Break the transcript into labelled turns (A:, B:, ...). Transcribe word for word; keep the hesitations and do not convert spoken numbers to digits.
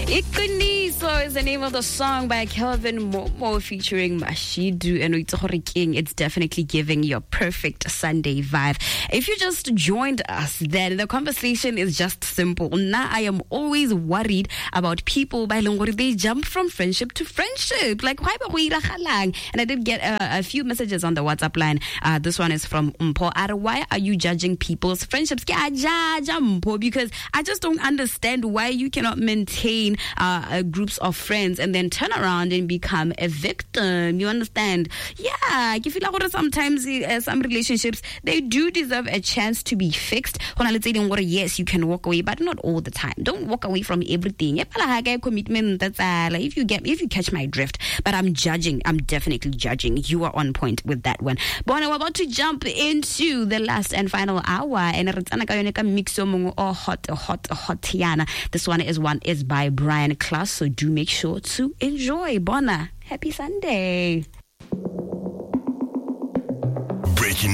A: Iqiniso is the name of the song by Kelvin Momo featuring Mashidu and Uitzogore King. It's definitely giving your perfect Sunday vibe. If you just joined us, then the conversation is just simple. Now I am always worried about people by Longori. They jump from friendship to friendship. Like, why ba go ira galang? And I did get a, a few messages on the WhatsApp line. Uh, this one is from Umpo. Why are you judging people's friendships? Because I just don't understand why you cannot maintain uh, groups of friends and then turn around and become a victim. You understand? Yeah, I feel like sometimes uh, some relationships, they do deserve a chance to be fixed. Yes, you can walk away, but not all the time. Don't walk away from everything. Commitment, that's like if you get if you catch my drift. But I'm judging. I'm definitely judging. You are on point with that one. But we're about to jump into the last and final hour, and mix oh hot, hot, hot Tiana. This one is one is by Brian Klaas, so do make sure to enjoy. Bona, happy Sunday.